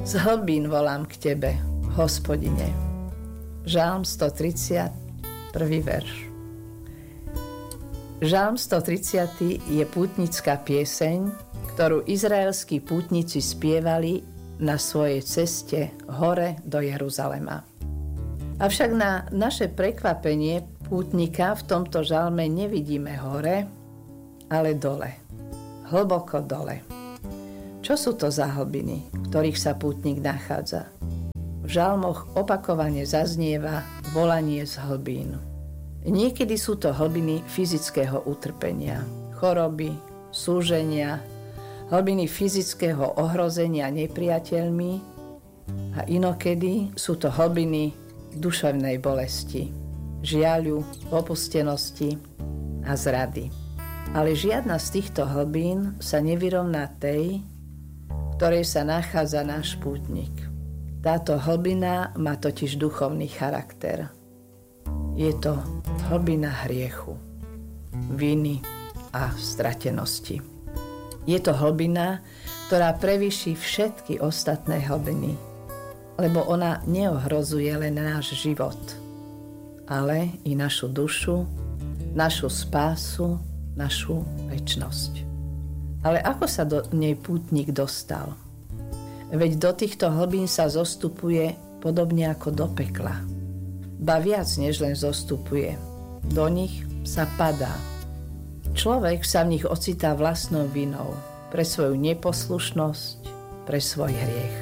Z hlbín volám k Tebe, Hospodine. Žalm 130, prvý verš. Žalm 130 je pútnická pieseň, ktorú izraelskí pútnici spievali na svojej ceste hore do Jeruzalema. Avšak na naše prekvapenie pútnika v tomto žalme nevidíme hore, ale dole. Hlboko dole. Čo sú to za hlbiny, v ktorých sa pútnik nachádza? V žalmoch opakovane zaznieva volanie z hlbín. Niekedy sú to hlbiny fyzického utrpenia, choroby, súženia, hlbiny fyzického ohrozenia nepriateľmi a inokedy sú to hlbiny duševnej bolesti, žiaľu, opustenosti a zrady. Ale žiadna z týchto hlbín sa nevyrovná tej, v ktorej sa nachádza náš pútnik. Táto hlbina má totiž duchovný charakter. Je to hlbina hriechu, viny a stratenosti. Je to hlbina, ktorá prevýši všetky ostatné hlbiny, lebo ona neohrozuje len náš život, ale i našu dušu, našu spásu, našu večnosť. Ale ako sa do nej pútnik dostal? Veď do týchto hlbín sa zostupuje podobne ako do pekla. Ba viac než len zostupuje. Do nich sa padá. Človek sa v nich ocitá vlastnou vinou pre svoju neposlušnosť, pre svoj hriech.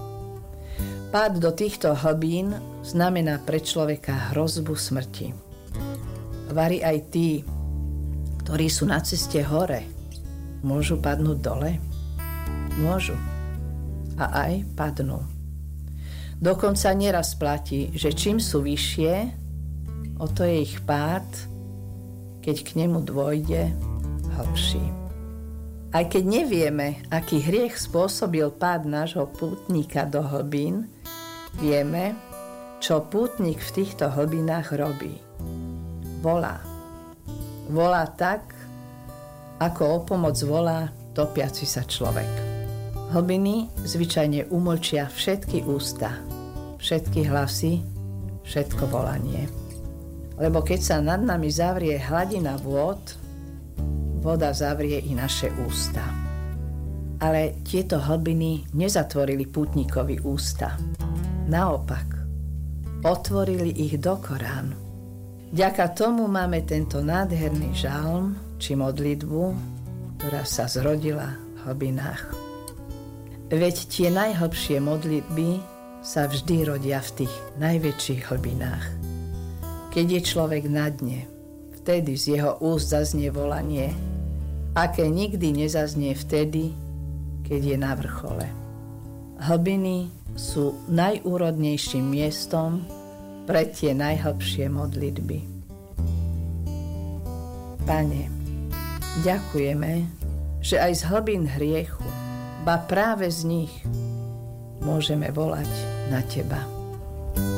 Pád do týchto hlbín znamená pre človeka hrozbu smrti. Vari aj tí, ktorí sú na ceste hore, môžu padnúť dole? Môžu. A aj padnú. Dokonca neraz platí, že čím sú vyššie, o to je ich pád, keď k nemu dôjde, hlbší. Aj keď nevieme, aký hriech spôsobil pád nášho pútnika do hlbín, vieme, čo pútnik v týchto hlbinách robí. Volá. Volá tak, ako o pomoc volá topiaci sa človek. Hlbiny zvyčajne umlčia všetky ústa, všetky hlasy, všetko volanie. Lebo keď sa nad nami zavrie hladina vôd, voda zavrie i naše ústa. Ale tieto hlbiny nezatvorili pútnikovi ústa. Naopak, otvorili ich do Koránu. Vďaka tomu máme tento nádherný žalm či modlitbu, ktorá sa zrodila v hlbinách. Veď tie najhlbšie modlitby sa vždy rodia v tých najväčších hlbinách. Keď je človek na dne, vtedy z jeho úst zaznie volanie, aké nikdy nezaznie vtedy, keď je na vrchole. Hlbiny sú najúrodnejším miestom pre tie najhlbšie modlitby. Pane, ďakujeme, že aj z hlbín hriechu, ba práve z nich, môžeme volať na Teba.